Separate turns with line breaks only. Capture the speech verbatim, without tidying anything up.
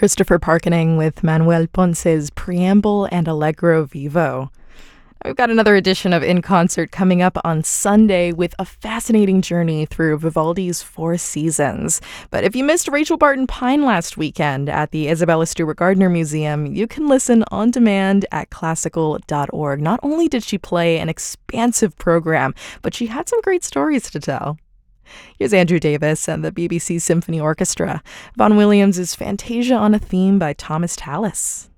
Christopher Parkening with Manuel Ponce's Preamble and Allegro Vivo. We've got another edition of In Concert coming up on Sunday with a fascinating journey through Vivaldi's Four Seasons. But if you missed Rachel Barton Pine last weekend at the Isabella Stewart Gardner Museum, you can listen on demand at classical dot org. Not only did she play an expansive program, but she had some great stories to tell. Here's Andrew Davis and the B B C Symphony Orchestra. Vaughan Williams' Fantasia on a Theme by Thomas Tallis.